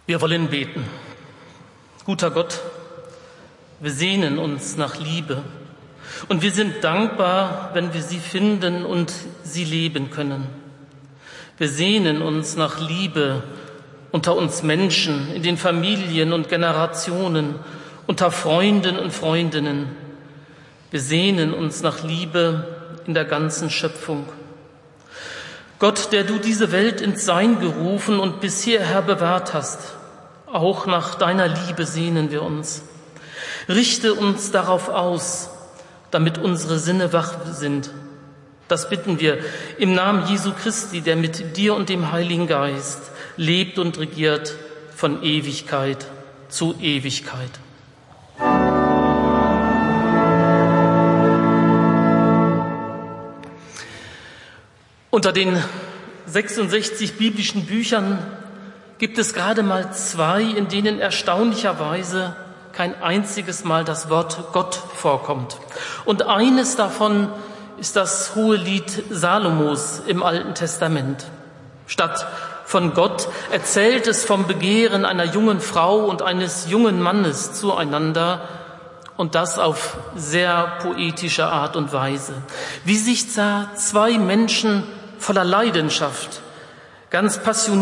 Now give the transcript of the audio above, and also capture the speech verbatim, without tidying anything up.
Wir wollen beten. Guter Gott, wir sehnen uns nach Liebe und wir sind dankbar, wenn wir sie finden und sie leben können. Wir sehnen uns nach Liebe unter uns Menschen, in den Familien und Generationen, unter Freunden und Freundinnen. Wir sehnen uns nach Liebe in der ganzen Schöpfung. Gott, der du diese Welt ins Sein gerufen und bis hierher bewahrt hast, auch nach deiner Liebe sehnen wir uns. Richte uns darauf aus, damit unsere Sinne wach sind. Das bitten wir im Namen Jesu Christi, der mit dir und dem Heiligen Geist lebt und regiert von Ewigkeit zu Ewigkeit. Unter den sechsundsechzig biblischen Büchern gibt es gerade mal zwei, in denen erstaunlicherweise kein einziges Mal das Wort Gott vorkommt. Und eines davon ist das Hohelied Salomos im Alten Testament. Statt von Gott erzählt es vom Begehren einer jungen Frau und eines jungen Mannes zueinander, und das auf sehr poetische Art und Weise. Wie sich da zwei Menschen voller Leidenschaft, ganz passioniert